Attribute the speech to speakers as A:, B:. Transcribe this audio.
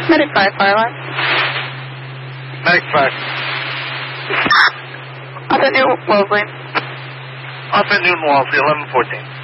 A: Medic 5, fire line.
B: Medic 5.
A: Up at New Wellesley.
B: Up at Newton Wellesley, 1114.